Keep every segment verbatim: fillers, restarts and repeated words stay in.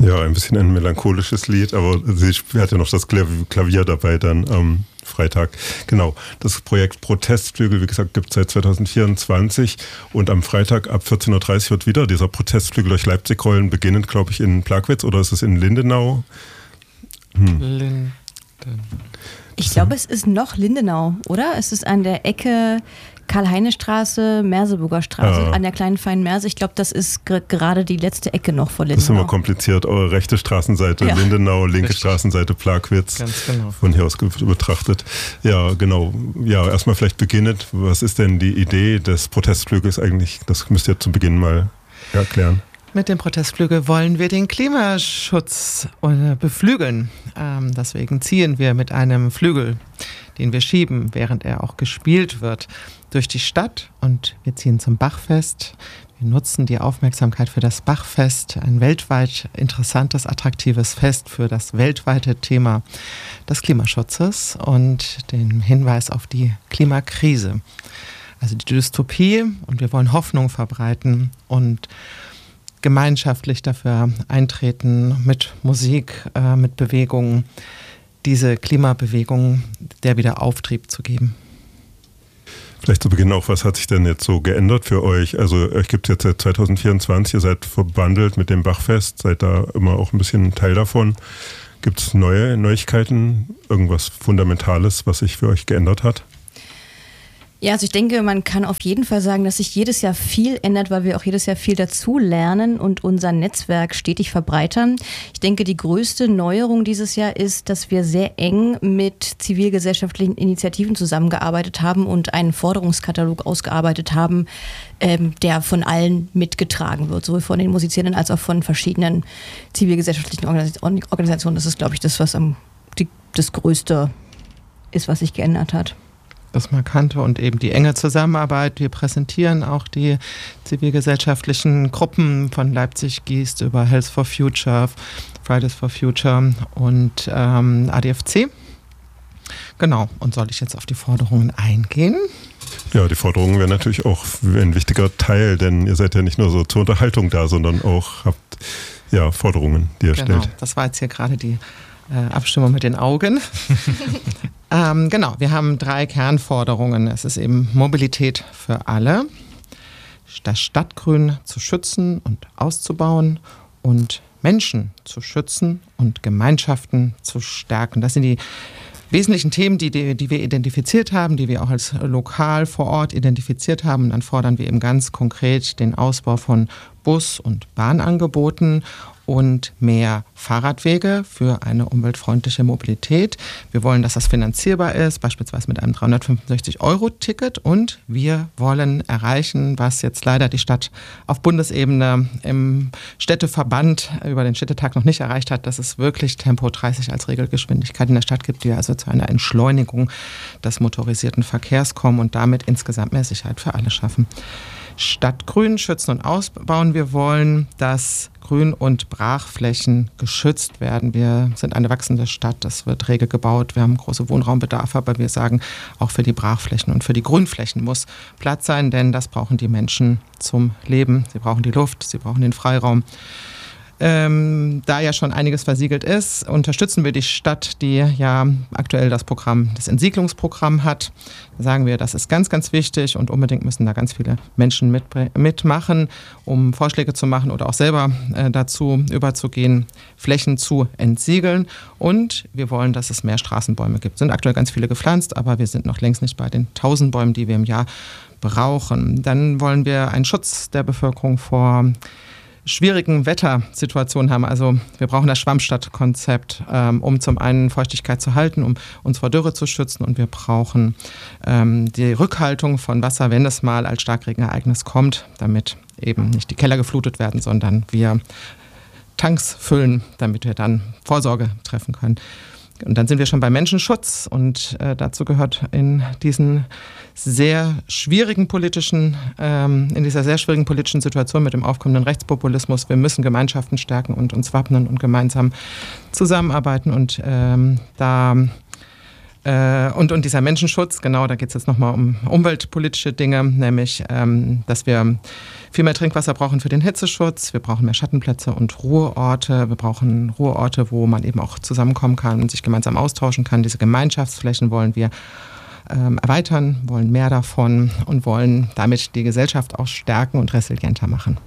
Ja, ein bisschen ein melancholisches Lied, aber sie hat ja noch das Klavier dabei dann am Freitag. Genau, das Projekt Protestflügel, wie gesagt, gibt es seit zwanzig vierundzwanzig und am Freitag ab vierzehn Uhr dreißig wird wieder dieser Protestflügel durch Leipzig rollen, beginnend, glaube ich, in Plagwitz oder ist es in Lindenau? Hm. Linden. Ich glaube, es ist noch Lindenau, oder? Es ist an der Ecke Karl-Heine-Straße, Merseburger Straße, ja. an der kleinen feinen Merse. Ich glaube, das ist g- gerade die letzte Ecke noch vor Lindenau. Das ist immer kompliziert. Eure rechte Straßenseite ja. Lindenau, linke Richtig. Straßenseite Plagwitz. Ganz genau. Von hier aus betrachtet. Ja, genau. Ja, erstmal vielleicht beginnend. Was ist denn die Idee des Protestflügels eigentlich? Das müsst ihr zum Beginn mal erklären. Mit dem Protestflügel wollen wir den Klimaschutz beflügeln. Ähm, deswegen ziehen wir mit einem Flügel, den wir schieben, während er auch gespielt wird, durch die Stadt und wir ziehen zum Bachfest. Wir nutzen die Aufmerksamkeit für das Bachfest, ein weltweit interessantes, attraktives Fest für das weltweite Thema des Klimaschutzes und den Hinweis auf die Klimakrise. Also die Dystopie, und wir wollen Hoffnung verbreiten und gemeinschaftlich dafür eintreten, mit Musik, äh, mit Bewegungen, diese Klimabewegung der wieder Auftrieb zu geben. Vielleicht zu Beginn auch, was hat sich denn jetzt so geändert für euch? Also euch gibt es jetzt seit zwanzig vierundzwanzig, ihr seid verbandelt mit dem Bachfest, seid da immer auch ein bisschen Teil davon. Gibt es neue Neuigkeiten, irgendwas Fundamentales, was sich für euch geändert hat? Ja, also ich denke, man kann auf jeden Fall sagen, dass sich jedes Jahr viel ändert, weil wir auch jedes Jahr viel dazu lernen und unser Netzwerk stetig verbreitern. Ich denke, die größte Neuerung dieses Jahr ist, dass wir sehr eng mit zivilgesellschaftlichen Initiativen zusammengearbeitet haben und einen Forderungskatalog ausgearbeitet haben, ähm, der von allen mitgetragen wird, sowohl von den Musizierenden als auch von verschiedenen zivilgesellschaftlichen Organisationen. Das ist, glaube ich, das, was am, die, das Größte ist, was sich geändert hat. Das Markante und eben die enge Zusammenarbeit. Wir präsentieren auch die zivilgesellschaftlichen Gruppen von Leipzig Gießt über Health for Future, Fridays for Future und ähm, A D F C. Genau, und soll ich jetzt auf die Forderungen eingehen? Ja, die Forderungen wären natürlich auch ein wichtiger Teil, denn ihr seid ja nicht nur so zur Unterhaltung da, sondern auch habt ja Forderungen, die ihr genau, stellt. Das war jetzt hier gerade die äh, Abstimmung mit den Augen. Ähm, genau, wir haben drei Kernforderungen. Es ist eben Mobilität für alle, das Stadtgrün zu schützen und auszubauen und Menschen zu schützen und Gemeinschaften zu stärken. Das sind die wesentlichen Themen, die, die, die wir identifiziert haben, die wir auch als lokal vor Ort identifiziert haben. Und dann fordern wir eben ganz konkret den Ausbau von Bus- und Bahnangeboten und mehr Fahrradwege für eine umweltfreundliche Mobilität. Wir wollen, dass das finanzierbar ist, beispielsweise mit einem dreihundertfünfundsechzig Euro Ticket. Und wir wollen erreichen, was jetzt leider die Stadt auf Bundesebene im Städteverband über den Städtetag noch nicht erreicht hat, dass es wirklich Tempo dreißig als Regelgeschwindigkeit in der Stadt gibt, die also zu einer Entschleunigung des motorisierten Verkehrs kommen und damit insgesamt mehr Sicherheit für alle schaffen. Stadtgrün schützen und ausbauen. Wir wollen, dass Grün- und Brachflächen geschützt werden. Wir sind eine wachsende Stadt, es wird rege gebaut, wir haben große Wohnraumbedarf, aber wir sagen, auch für die Brachflächen und für die Grünflächen muss Platz sein, denn das brauchen die Menschen zum Leben. Sie brauchen die Luft, sie brauchen den Freiraum. Ähm, da ja schon einiges versiegelt ist, unterstützen wir die Stadt, die ja aktuell das Programm, das Entsiedlungsprogramm hat. Da sagen wir, das ist ganz, ganz wichtig und unbedingt müssen da ganz viele Menschen mit, mitmachen, um Vorschläge zu machen oder auch selber äh, dazu überzugehen, Flächen zu entsiegeln. Und wir wollen, dass es mehr Straßenbäume gibt. Es sind aktuell ganz viele gepflanzt, aber wir sind noch längst nicht bei den tausend Bäumen, die wir im Jahr brauchen. Dann wollen wir einen Schutz der Bevölkerung vor schwierigen Wettersituationen haben. Also wir brauchen das Schwammstadtkonzept, ähm, um zum einen Feuchtigkeit zu halten, um uns vor Dürre zu schützen, und wir brauchen ähm, die Rückhaltung von Wasser, wenn es mal als Starkregenereignis kommt, damit eben nicht die Keller geflutet werden, sondern wir Tanks füllen, damit wir dann Vorsorge treffen können. Und dann sind wir schon bei Menschenschutz, und äh, dazu gehört in diesen sehr schwierigen politischen, ähm, in dieser sehr schwierigen politischen Situation mit dem aufkommenden Rechtspopulismus, wir müssen Gemeinschaften stärken und uns wappnen und gemeinsam zusammenarbeiten. Und ähm, da Äh, und, und dieser Menschenschutz, genau, da geht es jetzt nochmal um umweltpolitische Dinge, nämlich, ähm, dass wir viel mehr Trinkwasser brauchen für den Hitzeschutz, wir brauchen mehr Schattenplätze und Ruheorte, wir brauchen Ruheorte, wo man eben auch zusammenkommen kann und sich gemeinsam austauschen kann. Diese Gemeinschaftsflächen wollen wir ähm, erweitern, wollen mehr davon und wollen damit die Gesellschaft auch stärken und resilienter machen.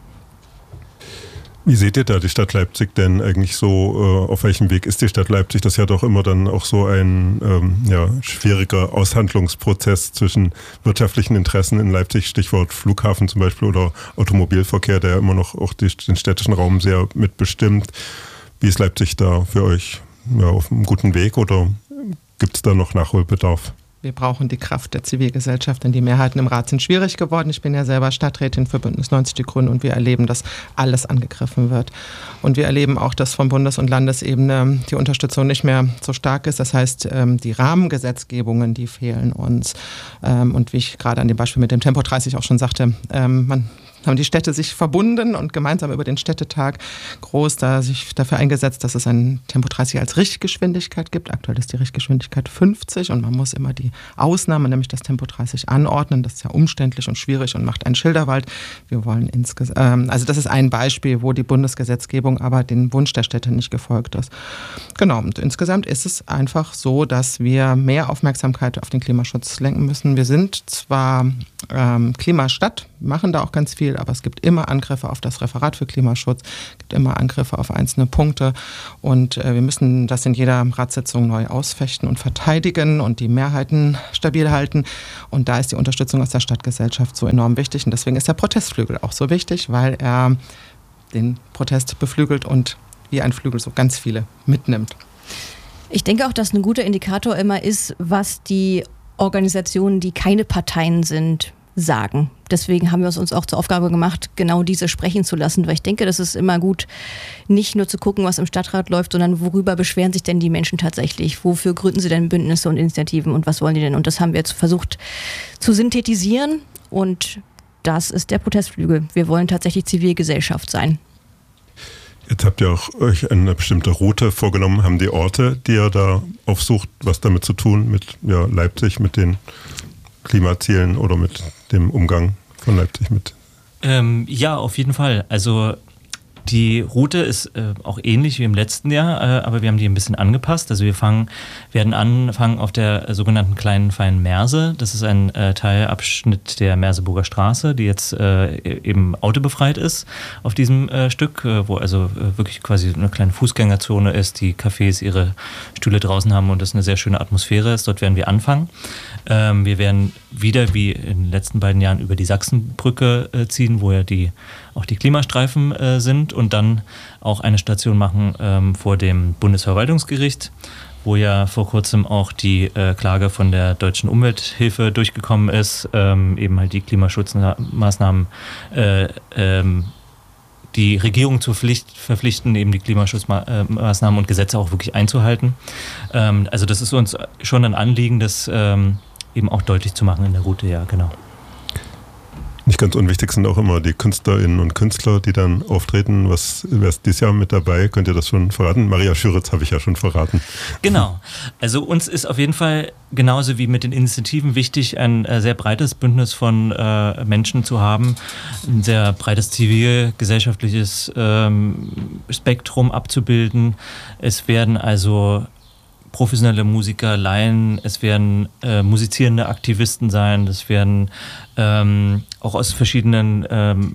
Wie seht ihr da die Stadt Leipzig denn eigentlich so, äh, auf welchem Weg ist die Stadt Leipzig? Das ist ja doch immer dann auch so ein ähm, ja, schwieriger Aushandlungsprozess zwischen wirtschaftlichen Interessen in Leipzig, Stichwort Flughafen zum Beispiel oder Automobilverkehr, der immer noch auch die, den städtischen Raum sehr mitbestimmt. Wie ist Leipzig da für euch ja, auf einem guten Weg oder gibt es da noch Nachholbedarf? Wir brauchen die Kraft der Zivilgesellschaft, denn die Mehrheiten im Rat sind schwierig geworden. Ich bin ja selber Stadträtin für Bündnis neunzig Die Grünen und wir erleben, dass alles angegriffen wird. Und wir erleben auch, dass von Bundes- und Landesebene die Unterstützung nicht mehr so stark ist. Das heißt, die Rahmengesetzgebungen, die fehlen uns. Und wie ich gerade an dem Beispiel mit dem Tempo dreißig auch schon sagte, man haben die Städte sich verbunden und gemeinsam über den Städtetag groß da sich dafür eingesetzt, dass es ein Tempo dreißig als Richtgeschwindigkeit gibt. Aktuell ist die Richtgeschwindigkeit fünfzig und man muss immer die Ausnahme, nämlich das Tempo dreißig, anordnen. Das ist ja umständlich und schwierig und macht einen Schilderwald. Wir wollen insgesamt, ähm, also das ist ein Beispiel, wo die Bundesgesetzgebung aber den Wunsch der Städte nicht gefolgt ist. Genau, und insgesamt ist es einfach so, dass wir mehr Aufmerksamkeit auf den Klimaschutz lenken müssen. Wir sind zwar ähm, Klimastadt, machen da auch ganz viel, aber es gibt immer Angriffe auf das Referat für Klimaschutz, es gibt immer Angriffe auf einzelne Punkte und äh, wir müssen das in jeder Ratssitzung neu ausfechten und verteidigen und die Mehrheiten stabil halten und da ist die Unterstützung aus der Stadtgesellschaft so enorm wichtig und deswegen ist der Protestflügel auch so wichtig, weil er den Protest beflügelt und wie ein Flügel so ganz viele mitnimmt. Ich denke auch, dass ein guter Indikator immer ist, was die Organisationen, die keine Parteien sind, sagen. Deswegen haben wir es uns auch zur Aufgabe gemacht, genau diese sprechen zu lassen, weil ich denke, das ist immer gut, nicht nur zu gucken, was im Stadtrat läuft, sondern worüber beschweren sich denn die Menschen tatsächlich? Wofür gründen sie denn Bündnisse und Initiativen und was wollen die denn? Und das haben wir jetzt versucht zu synthetisieren und das ist der Protestflügel. Wir wollen tatsächlich Zivilgesellschaft sein. Jetzt habt ihr auch euch eine bestimmte Route vorgenommen. Haben die Orte, die ihr da aufsucht, was damit zu tun mit ja, Leipzig, mit den Klimazielen oder mit dem Umgang von Leipzig mit? Ähm, ja, auf jeden Fall. Also die Route ist äh, auch ähnlich wie im letzten Jahr, äh, aber wir haben die ein bisschen angepasst. Also wir fangen, werden anfangen auf der äh, sogenannten kleinen feinen Merse. Das ist ein äh, Teilabschnitt der Merseburger Straße, die jetzt äh, eben autobefreit ist auf diesem äh, Stück, äh, wo also äh, wirklich quasi eine kleine Fußgängerzone ist, die Cafés ihre Stühle draußen haben und das eine sehr schöne Atmosphäre ist. Dort werden wir anfangen. Ähm, wir werden wieder wie in den letzten beiden Jahren über die Sachsenbrücke äh, ziehen, wo ja die, auch die Klimastreifen äh, sind und dann auch eine Station machen ähm, vor dem Bundesverwaltungsgericht, wo ja vor kurzem auch die äh, Klage von der Deutschen Umwelthilfe durchgekommen ist, ähm, eben halt die Klimaschutzmaßnahmen äh, ähm, die Regierung zur Pflicht verpflichten, eben die Klimaschutzmaßnahmen und Gesetze auch wirklich einzuhalten. Ähm, also das ist uns schon ein Anliegen, das ähm, eben auch deutlich zu machen in der Route, ja, genau. Nicht ganz unwichtig sind auch immer die Künstlerinnen und Künstler, die dann auftreten. Was wer ist dieses Jahr mit dabei? Könnt ihr das schon verraten? Maria Schüritz habe ich ja schon verraten. Genau. Also uns ist auf jeden Fall genauso wie mit den Initiativen wichtig, ein äh, sehr breites Bündnis von äh, Menschen zu haben, ein sehr breites zivilgesellschaftliches ähm, Spektrum abzubilden. Es werden also professionelle Musiker, Laien, es werden äh, musizierende Aktivisten sein, es werden ähm, auch aus verschiedenen ähm,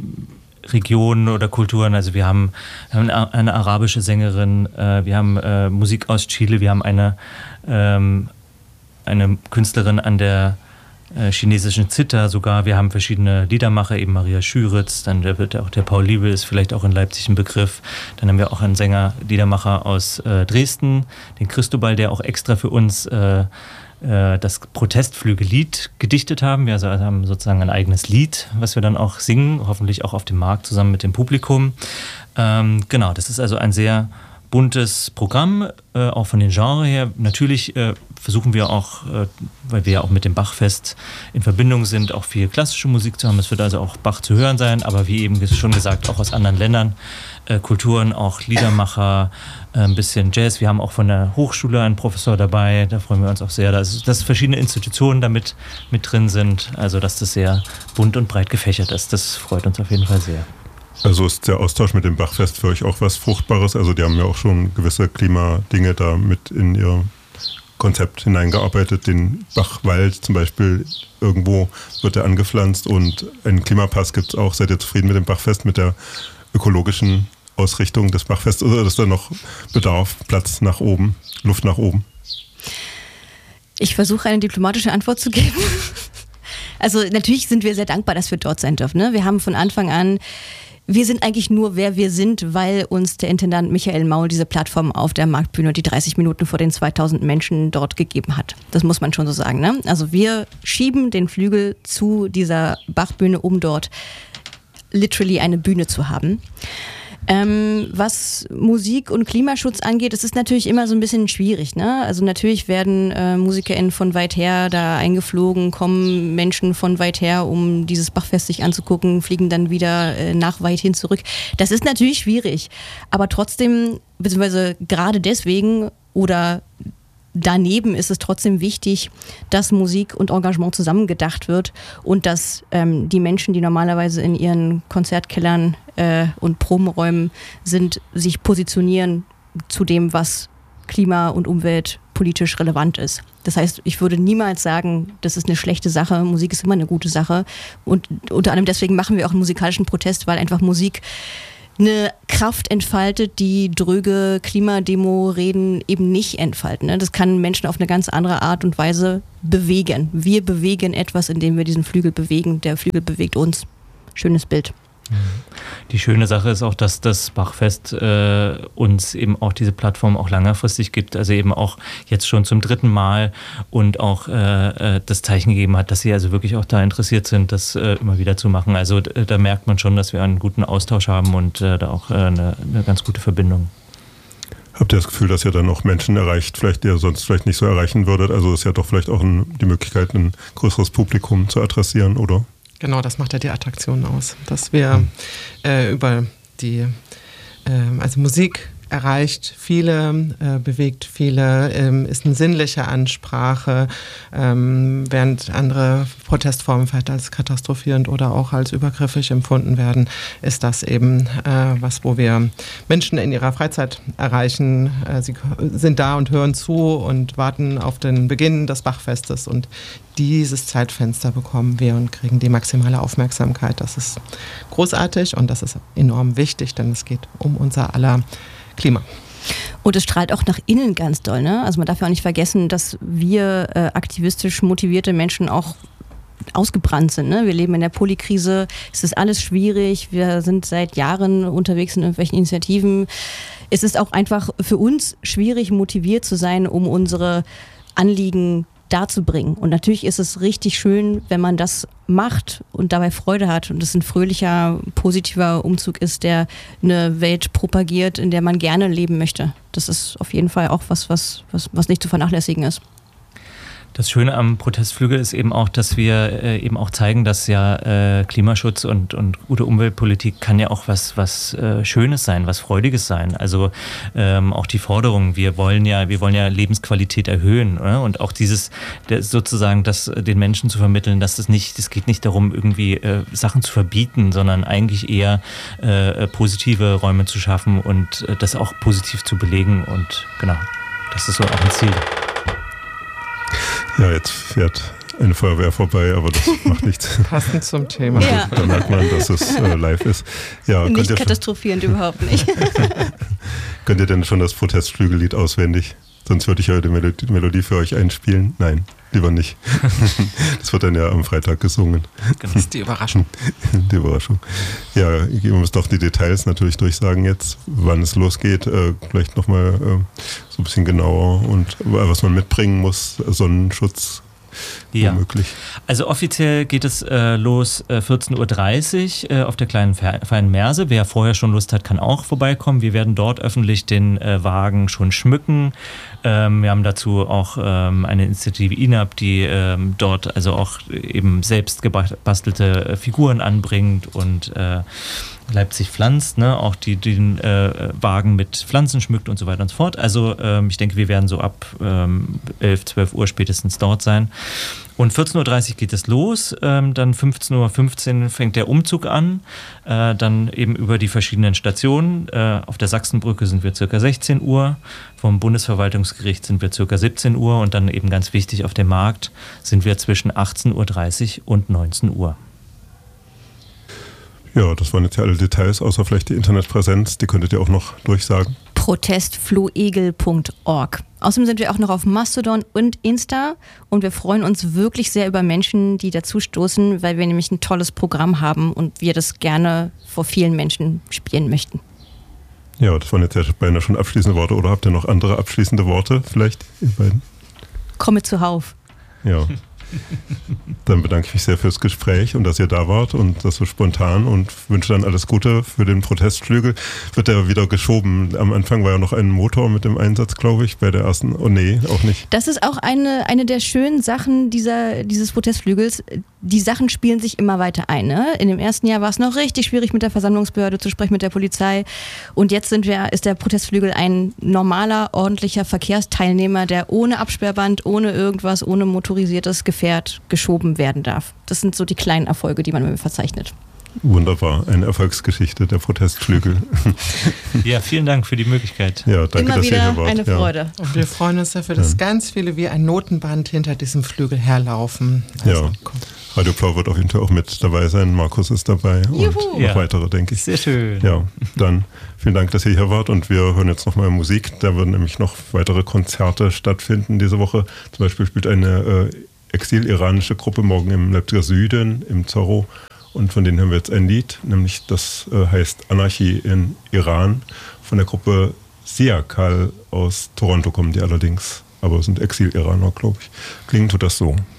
Regionen oder Kulturen, also wir haben eine, eine arabische Sängerin, äh, wir haben äh, Musik aus Chile, wir haben eine, ähm, eine Künstlerin an der äh, chinesischen Zither sogar, wir haben verschiedene Liedermacher, eben Maria Schüritz, dann wird auch der Paul Liebel, ist vielleicht auch in Leipzig ein Begriff, dann haben wir auch einen Sänger, Liedermacher aus äh, Dresden, den Christobal, der auch extra für uns äh, äh, das Protestflügellied gedichtet haben. Wir also haben sozusagen ein eigenes Lied, was wir dann auch singen, hoffentlich auch auf dem Markt zusammen mit dem Publikum. Ähm, genau, das ist also ein sehr buntes Programm, äh, auch von den Genres her. Natürlich äh, versuchen wir auch, äh, weil wir ja auch mit dem Bachfest in Verbindung sind, auch viel klassische Musik zu haben. Es wird also auch Bach zu hören sein, aber wie eben schon gesagt, auch aus anderen Ländern, äh, Kulturen, auch Liedermacher, äh, ein bisschen Jazz. Wir haben auch von der Hochschule einen Professor dabei, da freuen wir uns auch sehr, dass, dass verschiedene Institutionen da mit, mit drin sind, also dass das sehr bunt und breit gefächert ist. Das freut uns auf jeden Fall sehr. Also ist der Austausch mit dem Bachfest für euch auch was Fruchtbares? Also die haben ja auch schon gewisse Klimadinge da mit in ihr Konzept hineingearbeitet. Den Bachwald zum Beispiel, irgendwo wird er angepflanzt und einen Klimapass gibt es auch. Seid ihr zufrieden mit dem Bachfest, mit der ökologischen Ausrichtung des Bachfests? Oder ist da noch Bedarf, Platz nach oben, Luft nach oben? Ich versuche eine diplomatische Antwort zu geben. Also natürlich sind wir sehr dankbar, dass wir dort sein dürfen. Ne? Wir haben von Anfang an Wir sind eigentlich nur, wer wir sind, weil uns der Intendant Michael Maul diese Plattform auf der Marktbühne, die dreißig Minuten vor den zweitausend Menschen dort gegeben hat. Das muss man schon so sagen. Ne? Also wir schieben den Flügel zu dieser Bachbühne, um dort literally eine Bühne zu haben. Ähm, was Musik und Klimaschutz angeht, es ist natürlich immer so ein bisschen schwierig. Ne? Also natürlich werden äh, MusikerInnen von weit her da eingeflogen, kommen Menschen von weit her, um dieses Bachfest sich anzugucken, fliegen dann wieder äh, nach weit hin zurück. Das ist natürlich schwierig, aber trotzdem, beziehungsweise gerade deswegen oder daneben ist es trotzdem wichtig, dass Musik und Engagement zusammengedacht wird und dass ähm, die Menschen, die normalerweise in ihren Konzertkellern äh, und Probenräumen sind, sich positionieren zu dem, was klima- und umweltpolitisch relevant ist. Das heißt, ich würde niemals sagen, das ist eine schlechte Sache. Musik ist immer eine gute Sache. Und unter anderem deswegen machen wir auch einen musikalischen Protest, weil einfach Musik eine Kraft entfaltet, die dröge Klimademo-Reden eben nicht entfalten. Ne? Das kann Menschen auf eine ganz andere Art und Weise bewegen. Wir bewegen etwas, indem wir diesen Flügel bewegen. Der Flügel bewegt uns. Schönes Bild. Die schöne Sache ist auch, dass das Bachfest äh, uns eben auch diese Plattform auch längerfristig gibt, also eben auch jetzt schon zum dritten Mal und auch äh, das Zeichen gegeben hat, dass sie also wirklich auch da interessiert sind, das äh, immer wieder zu machen. Also äh, da merkt man schon, dass wir einen guten Austausch haben und äh, da auch äh, eine, eine ganz gute Verbindung. Habt ihr das Gefühl, dass ihr dann auch Menschen erreicht, vielleicht die ihr sonst vielleicht nicht so erreichen würdet? Also ist ja doch vielleicht auch ein, die Möglichkeit, ein größeres Publikum zu adressieren, oder? Genau, das macht ja die Attraktion aus, dass wir äh, über die, äh, also Musik erreicht viele, äh, bewegt viele, ähm, ist eine sinnliche Ansprache, ähm, während andere Protestformen vielleicht als katastrophierend oder auch als übergriffig empfunden werden, ist das eben äh, was, wo wir Menschen in ihrer Freizeit erreichen. Äh, sie sind da und hören zu und warten auf den Beginn des Bachfestes und dieses Zeitfenster bekommen wir und kriegen die maximale Aufmerksamkeit. Das ist großartig und das ist enorm wichtig, denn es geht um unser aller Klima. Und es strahlt auch nach innen ganz doll. Ne? Also man darf ja auch nicht vergessen, dass wir äh, aktivistisch motivierte Menschen auch ausgebrannt sind. Ne? Wir leben in der Polykrise, es ist alles schwierig, wir sind seit Jahren unterwegs in irgendwelchen Initiativen. Es ist auch einfach für uns schwierig, motiviert zu sein, um unsere Anliegen darzubringen. Und natürlich ist es richtig schön, wenn man das macht und dabei Freude hat und es ein fröhlicher, positiver Umzug ist, der eine Welt propagiert, in der man gerne leben möchte. Das ist auf jeden Fall auch was, was, was, was nicht zu vernachlässigen ist. Das Schöne am Protestflügel ist eben auch, dass wir äh, eben auch zeigen, dass ja äh, Klimaschutz und, und gute Umweltpolitik kann ja auch was, was äh, Schönes sein, was Freudiges sein. Also ähm, auch die Forderung, wir wollen ja, wir wollen ja Lebensqualität erhöhen, oder? Und auch dieses, der, sozusagen, das den Menschen zu vermitteln, dass es nicht, es geht nicht darum, irgendwie äh, Sachen zu verbieten, sondern eigentlich eher äh, positive Räume zu schaffen und äh, das auch positiv zu belegen. Und genau, das ist so auch ein Ziel. Ja, jetzt fährt eine Feuerwehr vorbei, aber das macht nichts. Passend zum Thema. Ja. Da merkt man, dass es äh, live ist. Ja, nicht katastrophierend, schon, überhaupt nicht. Könnt ihr denn schon das Protestflügellied auswendig? Sonst würde ich heute die Melodie für euch einspielen. Nein, lieber nicht. Das wird dann ja am Freitag gesungen. Das ist die Überraschung. Die Überraschung. Ja, wir müssen doch die Details natürlich durchsagen jetzt, wann es losgeht. Äh, vielleicht nochmal äh, so ein bisschen genauer und was man mitbringen muss. Sonnenschutz, Ja. Womöglich. Also offiziell geht es äh, los äh, vierzehn Uhr dreißig äh, auf der kleinen Fe- feinen Merse. Wer vorher schon Lust hat, kann auch vorbeikommen. Wir werden dort öffentlich den äh, Wagen schon schmücken. Ähm, wir haben dazu auch ähm, eine Initiative I N A B, die ähm, dort also auch eben selbst gebastelte äh, Figuren anbringt und äh, Leipzig pflanzt, ne? Auch die, die den äh, Wagen mit Pflanzen schmückt und so weiter und so fort. Also ähm, ich denke, wir werden so ab ähm, elf, zwölf Uhr spätestens dort sein. Und vierzehn Uhr dreißig geht es los, ähm, dann fünfzehn Uhr fünfzehn fängt der Umzug an, äh, dann eben über die verschiedenen Stationen. Äh, auf der Sachsenbrücke sind wir circa sechzehn Uhr, vom Bundesverwaltungsgericht sind wir circa siebzehn Uhr und dann eben ganz wichtig auf dem Markt sind wir zwischen achtzehn Uhr dreißig und neunzehn Uhr. Ja, das waren jetzt ja alle Details, außer vielleicht die Internetpräsenz, die könntet ihr auch noch durchsagen. protestflohegel punkt org. Außerdem sind wir auch noch auf Mastodon und Insta und wir freuen uns wirklich sehr über Menschen, die dazu stoßen, weil wir nämlich ein tolles Programm haben und wir das gerne vor vielen Menschen spielen möchten. Ja, das waren jetzt ja beinahe schon abschließende Worte. Oder habt ihr noch andere abschließende Worte vielleicht, ihr beiden? Komme zuhauf. Ja. Dann bedanke ich mich sehr fürs Gespräch und dass ihr da wart und das so spontan und wünsche dann alles Gute für den Protestflügel. Wird ja wieder geschoben. Am Anfang war ja noch ein Motor mit dem Einsatz, glaube ich, bei der ersten. Oh nee, auch nicht. Das ist auch eine, eine der schönen Sachen dieser, dieses Protestflügels. Die Sachen spielen sich immer weiter ein. Ne? In dem ersten Jahr war es noch richtig schwierig, mit der Versammlungsbehörde zu sprechen, mit der Polizei. Und jetzt sind wir, ist der Protestflügel ein normaler, ordentlicher Verkehrsteilnehmer, der ohne Absperrband, ohne irgendwas, ohne motorisiertes Gefährt geschoben werden darf. Das sind so die kleinen Erfolge, die man verzeichnet. Wunderbar, eine Erfolgsgeschichte, der Protestflügel. Ja, vielen Dank für die Möglichkeit. Ja, danke, immer dass wieder ihr hier wart. eine Freude. Und wir freuen uns dafür, dass Ja. ganz viele wie ein Notenband hinter diesem Flügel herlaufen. Also, Ja. Radio Blau wird auf jeden Fall auch mit dabei sein. Markus ist dabei und Juhu. noch Ja. weitere, denke ich. Sehr schön. Ja, dann vielen Dank, dass ihr hier wart und wir hören jetzt nochmal Musik. Da werden nämlich noch weitere Konzerte stattfinden diese Woche. Zum Beispiel spielt eine äh, exil-iranische Gruppe morgen im Leipziger Süden, im Zorro. Und von denen haben wir jetzt ein Lied, nämlich das äh, heißt Anarchie in Iran. Von der Gruppe Siakal aus Toronto kommen die allerdings, aber sind Exil-Iraner, glaube ich. Klingen tut das so.